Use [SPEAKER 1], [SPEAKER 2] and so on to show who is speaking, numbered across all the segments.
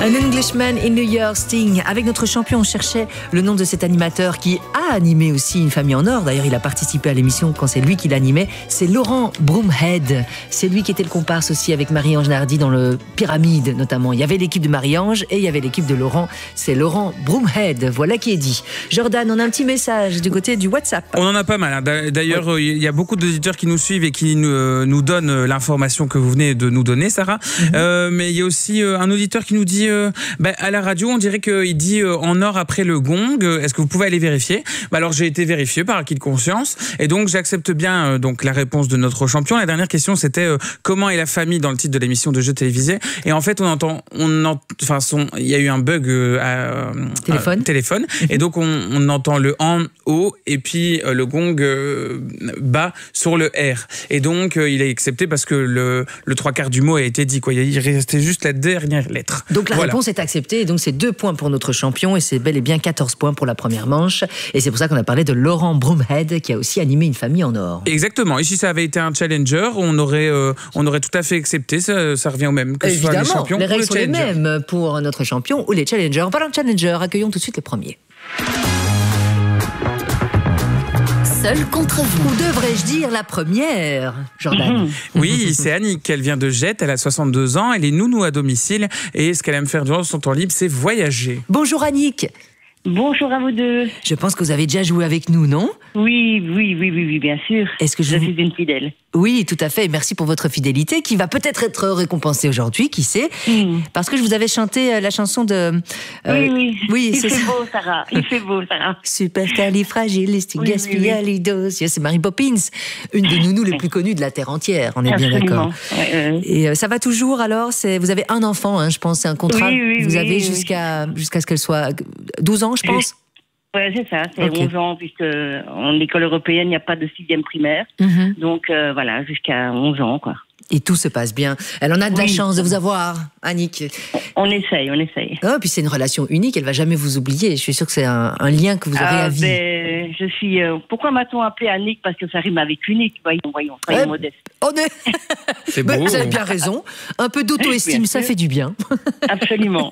[SPEAKER 1] An Englishman in New York, Sting. Avec notre champion, on cherchait le nom de cet animateur qui a animé aussi Une famille en or. D'ailleurs, il a participé à l'émission quand c'est lui qui l'animait. C'est Laurent Broomhead. C'est lui qui était le comparse aussi avec Marie-Ange Nardi dans le Pyramide, notamment. Il y avait l'équipe de Marie-Ange et il y avait l'équipe de Laurent. C'est Laurent Broomhead. Voilà qui est dit. Jordan, on a un petit message du côté du WhatsApp.
[SPEAKER 2] On en a pas mal. Hein. D'ailleurs, oui. Il y a beaucoup d'auditeurs qui nous suivent et qui nous donnent l'information que vous venez de nous donner, Sarah. Mais il y a aussi un auditeur qui nous dit à la radio, on dirait qu'il dit en or après le gong. Est-ce que vous pouvez aller vérifier? Alors, j'ai été vérifié par acquis de conscience et donc j'accepte bien donc la réponse de notre champion. La dernière question, c'était comment est la famille dans le titre de l'émission de jeux télévisés. Et en fait, il y a eu un bug téléphone. Et donc, on entend le en haut et puis le gong bas sur le R. Et donc, il est accepté parce que le trois quarts du mot a été dit. Il restait juste la dernière lettre.
[SPEAKER 1] Donc, la réponse est acceptée. Et donc, c'est 2 points pour notre champion et c'est bel et bien 14 points pour la première manche. Et c'est pour ça qu'on a parlé de Laurent Broomhead qui a aussi animé Une famille en or. Exactement.
[SPEAKER 2] Et si ça avait été un challenger, on aurait tout à fait accepté. Ça revient au même. Que ce soit les champions,
[SPEAKER 1] les règles sont les
[SPEAKER 2] mêmes
[SPEAKER 1] pour notre champion ou les challengers. En parlant de challenger, accueillons tout de suite le premier. Seul contre vous. Ou devrais-je dire la première, Jordan?
[SPEAKER 2] Oui, c'est Annick. Elle vient de Jette, elle a 62 ans, elle est nounou à domicile et ce qu'elle aime faire durant son temps libre, c'est voyager.
[SPEAKER 1] Bonjour Annick.
[SPEAKER 3] Bonjour à vous deux.
[SPEAKER 1] Je pense que vous avez déjà joué avec nous, non?
[SPEAKER 3] Oui, bien sûr.
[SPEAKER 1] Est-ce que je
[SPEAKER 3] suis une fidèle.
[SPEAKER 1] Oui, tout à fait. Merci pour votre fidélité qui va peut-être être récompensée aujourd'hui, qui sait. Parce que je vous avais chanté la chanson de...
[SPEAKER 3] Oui,
[SPEAKER 1] il
[SPEAKER 3] fait beau, Sarah. Il fait beau, Sarah.
[SPEAKER 1] Supercalifragilisticexpialidocious. C'est Mary Poppins, une des nounous les plus connues de la Terre entière. On est bien d'accord. Et ça va toujours alors? Vous avez un enfant, hein, je pense, c'est un contrat. Vous avez jusqu'à ce qu'elle soit 12 ans, je pense.
[SPEAKER 3] Oui, c'est ça, c'est 11 ans, puisque en école européenne, il n'y a pas de 6e primaire. Donc voilà, jusqu'à 11 ans, quoi.
[SPEAKER 1] Et tout se passe bien. Elle en a de la chance de vous avoir, Annick.
[SPEAKER 3] On essaye.
[SPEAKER 1] Oh, puis c'est une relation unique, elle va jamais vous oublier. Je suis sûre que c'est un lien que vous aurez à vie.
[SPEAKER 3] Pourquoi m'a-t-on appelé Annick? Parce que ça rime avec unique, voyons, soyez modeste.
[SPEAKER 1] C'est beau. Vous avez bien raison. Un peu d'auto-estime, ça fait du bien.
[SPEAKER 3] Absolument.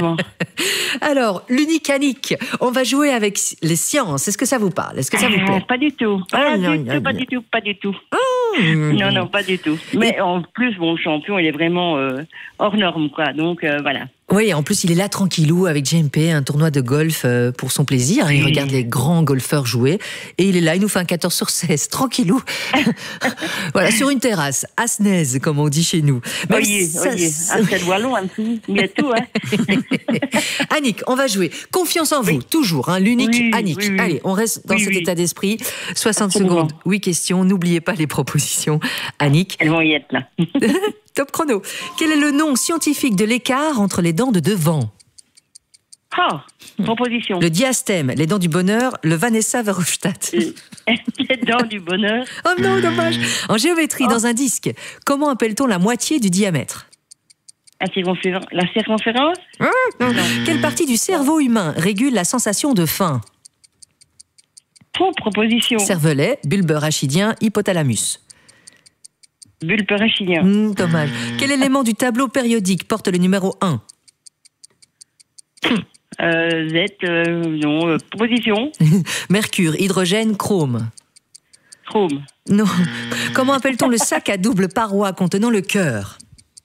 [SPEAKER 1] Alors, l'unique Annick, on va jouer avec les sciences. Est-ce que ça vous parle? Est-ce que ça vous plaît?
[SPEAKER 3] Pas du tout. Pas du tout. Non, pas du tout. Mais en plus, mon champion, il est vraiment hors norme, quoi. Donc, voilà.
[SPEAKER 1] Oui, en plus, il est là tranquillou avec JMP, un tournoi de golf pour son plaisir. Il regarde les grands golfeurs jouer et il est là, il nous fait un 14/16, tranquillou. Voilà, sur une terrasse, à Snez, comme on dit chez nous.
[SPEAKER 3] Oui, après le wallon, un petit, il y a tout, hein.
[SPEAKER 1] Annick, on va jouer. Confiance en vous, toujours, hein, l'unique Annick. Allez, on reste dans cet état d'esprit. 60 secondes, 8 questions. N'oubliez pas les propositions, Annick.
[SPEAKER 3] Elles vont y être là.
[SPEAKER 1] Top chrono. Quel est le nom scientifique de l'écart entre les dents de devant?
[SPEAKER 3] Proposition.
[SPEAKER 1] Le diastème, les dents du bonheur, le Vanessa Verhofstadt.
[SPEAKER 3] Les dents du bonheur.
[SPEAKER 1] Oh non, dommage. En géométrie, dans un disque, comment appelle-t-on la moitié du diamètre?
[SPEAKER 3] La circonférence.
[SPEAKER 1] Non. Quelle partie du cerveau humain régule la sensation de faim?
[SPEAKER 3] Proposition.
[SPEAKER 1] Cervelet, bulbe rachidien, hypothalamus.
[SPEAKER 3] Bulbe rachidien.
[SPEAKER 1] Dommage. Quel élément du tableau périodique porte le numéro 1?
[SPEAKER 3] Proposition.
[SPEAKER 1] Mercure, hydrogène, chrome.
[SPEAKER 3] Chrome.
[SPEAKER 1] Non. Comment appelle-t-on le sac à double paroi contenant le cœur?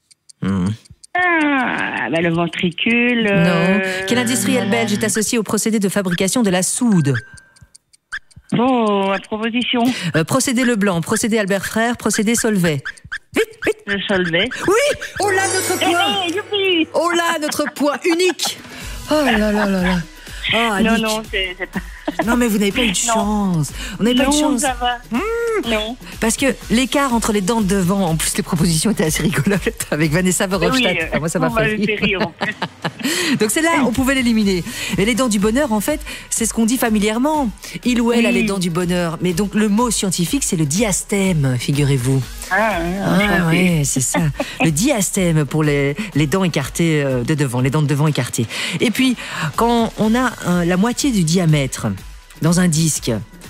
[SPEAKER 3] Le ventricule.
[SPEAKER 1] Non. Quel industriel belge est associé au procédé de fabrication de la soude?
[SPEAKER 3] Proposition.
[SPEAKER 1] Procédé Leblanc, procédé Albert Frère, procédé Solvay. Vite.
[SPEAKER 3] Le Solvay.
[SPEAKER 1] Oui. Oh là, notre point. Oh là, notre point unique. Oh là.
[SPEAKER 3] Non, c'est pas...
[SPEAKER 1] Non, mais vous n'avez pas eu de chance. On n'avait pas eu de chance.
[SPEAKER 3] Ça va. Non.
[SPEAKER 1] Parce que l'écart entre les dents de devant, en plus les propositions étaient assez rigolotes avec Vanessa Verhofstadt. Moi, ça m'a fait rire.
[SPEAKER 3] En plus.
[SPEAKER 1] Donc c'est là, on pouvait l'éliminer. Mais les dents du bonheur, en fait, c'est ce qu'on dit familièrement. Il ou elle a les dents du bonheur. Mais donc le mot scientifique, c'est le diastème, figurez-vous. Oui, c'est ça. Le diastème pour les dents écartées de devant, les dents de devant écartées. Et puis, quand on a la moitié du diamètre dans un disque,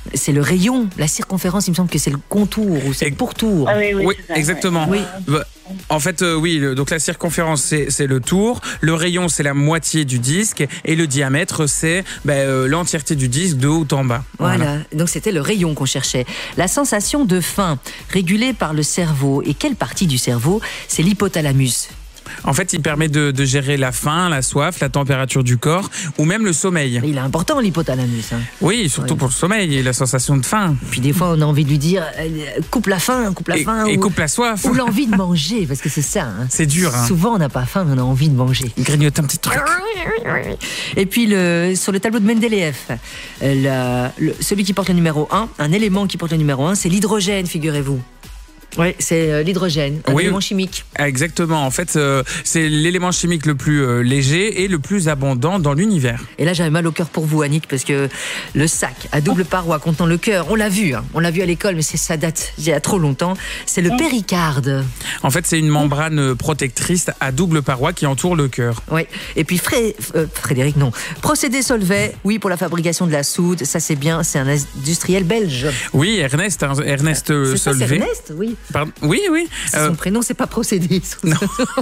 [SPEAKER 1] C'est le rayon, la circonférence, il me semble que c'est le contour ou c'est le pourtour.
[SPEAKER 3] Ah oui,
[SPEAKER 2] Oui,
[SPEAKER 3] c'est ça,
[SPEAKER 2] exactement.
[SPEAKER 3] ouais.
[SPEAKER 2] En fait, oui, donc la circonférence, c'est le tour, le rayon, c'est la moitié du disque, et le diamètre, c'est l'entièreté du disque de haut en bas.
[SPEAKER 1] Voilà, donc c'était le rayon qu'on cherchait. La sensation de faim, régulée par le cerveau. Et quelle partie du cerveau? C'est l'hypothalamus.
[SPEAKER 2] En fait, il permet de gérer la faim, la soif, la température du corps ou même le sommeil.
[SPEAKER 1] Il est important l'hypothalamus. Hein.
[SPEAKER 2] Oui, surtout pour le sommeil et la sensation de faim.
[SPEAKER 1] Puis des fois, on a envie de lui dire coupe la faim,
[SPEAKER 2] Et coupe la soif.
[SPEAKER 1] Ou l'envie de manger, parce que c'est ça. Hein.
[SPEAKER 2] C'est dur. Hein.
[SPEAKER 1] Souvent, on n'a pas faim, mais on a envie de manger.
[SPEAKER 2] Grignoter un petit truc.
[SPEAKER 1] Et puis, sur le tableau de Mendeleïev, celui qui porte le numéro 1, un élément qui porte le numéro 1, c'est l'hydrogène, figurez-vous. Oui, c'est l'hydrogène, un élément chimique.
[SPEAKER 2] Exactement. En fait, c'est l'élément chimique le plus léger et le plus abondant dans l'univers.
[SPEAKER 1] Et là, j'avais mal au cœur pour vous, Annick, parce que le sac à double paroi contenant le cœur, on l'a vu à l'école, mais ça date il y a trop longtemps. C'est le péricarde.
[SPEAKER 2] En fait, c'est une membrane protectrice à double paroi qui entoure le cœur.
[SPEAKER 1] Oui. Et puis Frédéric, non. Procédé Solvay, oui, pour la fabrication de la soude, ça c'est bien, c'est un industriel belge.
[SPEAKER 2] Oui, Ernest Solvay.
[SPEAKER 1] C'est Ernest, oui.
[SPEAKER 2] Pardon. Oui.
[SPEAKER 1] Son prénom, c'est pas Procédé.
[SPEAKER 2] Non.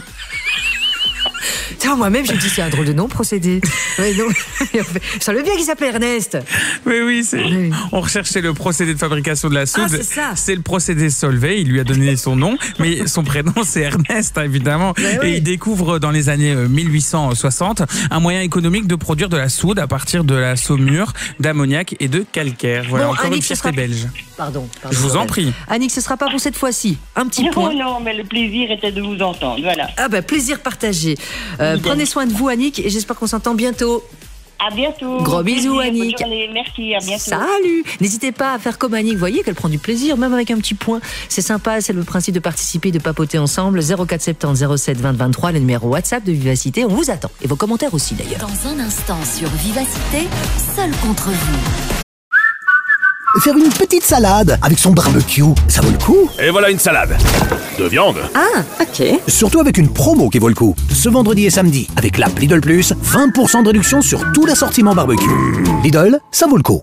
[SPEAKER 1] Tiens, moi-même, j'ai dit c'est un drôle de nom, Procédé. Ouais, non. Je savais bien qu'il s'appelait Ernest.
[SPEAKER 2] Oui. On recherchait le procédé de fabrication de la soude.
[SPEAKER 1] Ah, c'est ça.
[SPEAKER 2] C'est le procédé Solvay. Il lui a donné son nom, mais son prénom, c'est Ernest, évidemment. Et il découvre dans les années 1860 un moyen économique de produire de la soude à partir de la saumure, d'ammoniac et de calcaire. Voilà,
[SPEAKER 1] bon,
[SPEAKER 2] encore
[SPEAKER 1] Annick,
[SPEAKER 2] une fierté belge.
[SPEAKER 1] Pardon.
[SPEAKER 2] Je vous en prie.
[SPEAKER 1] Annick, ce sera pas pour cette fois-ci. Un petit point.
[SPEAKER 3] Non, mais le plaisir était de vous entendre. Voilà.
[SPEAKER 1] Ah ben, plaisir partagé. Prenez soin de vous, Annick, et j'espère qu'on s'entend bientôt.
[SPEAKER 3] À bientôt.
[SPEAKER 1] Gros bisous, Annick.
[SPEAKER 3] Bonne journée. Merci, à bientôt.
[SPEAKER 1] Salut. N'hésitez pas à faire comme Annick. Vous voyez qu'elle prend du plaisir, même avec un petit point. C'est sympa, c'est le principe de participer, de papoter ensemble. 0470 07 20 23, le numéro WhatsApp de Vivacité. On vous attend. Et vos commentaires aussi, d'ailleurs.
[SPEAKER 4] Dans un instant sur Vivacité, seul contre vous.
[SPEAKER 5] Faire une petite salade avec son barbecue, ça vaut le coup.
[SPEAKER 6] Et voilà une salade de viande.
[SPEAKER 1] Ah, ok.
[SPEAKER 5] Surtout avec une promo qui vaut le coup. Ce vendredi et samedi, avec l'app Lidl Plus, 20% de réduction sur tout l'assortiment barbecue. Lidl, ça vaut le coup.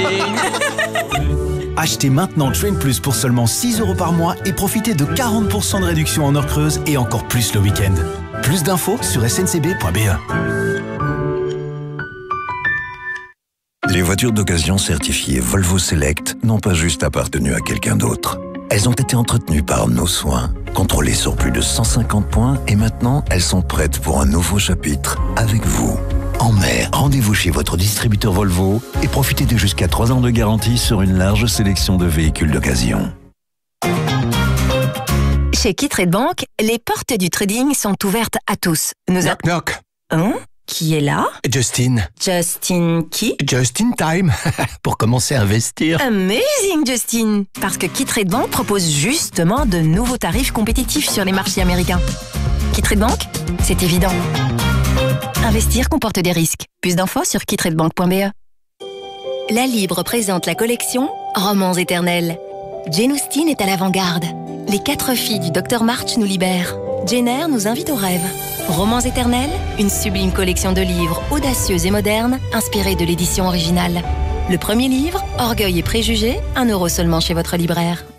[SPEAKER 7] Achetez maintenant Train Plus pour seulement 6 € par mois et profitez de 40% de réduction en heure creuse et encore plus le week-end. Plus d'infos sur sncb.be.
[SPEAKER 8] Les voitures d'occasion certifiées Volvo Select n'ont pas juste appartenu à quelqu'un d'autre. Elles ont été entretenues par nos soins, contrôlées sur plus de 150 points et maintenant elles sont prêtes pour un nouveau chapitre avec vous. En mai, rendez-vous chez votre distributeur Volvo et profitez de jusqu'à 3 ans de garantie sur une large sélection de véhicules d'occasion.
[SPEAKER 4] Chez Kitrade Bank, les portes du trading sont ouvertes à tous.
[SPEAKER 7] Knock knock.
[SPEAKER 4] Hein? Qui est là?
[SPEAKER 7] Justin.
[SPEAKER 4] Justin qui?
[SPEAKER 7] Just in time. Pour commencer à investir.
[SPEAKER 4] Amazing, Justin! Parce que Kitrade Bank propose justement de nouveaux tarifs compétitifs sur les marchés américains. Kitrade Bank, c'est évident. Investir comporte des risques. Plus d'infos sur kitradebank.be. La Libre présente la collection Romans éternels. Jane Austen est à l'avant-garde. Les 4 filles du Dr March nous libèrent. Jane Eyre nous invite au rêve. Romans éternels, une sublime collection de livres audacieux et modernes, inspirés de l'édition originale. Le premier livre, Orgueil et préjugés, 1 € seulement chez votre libraire.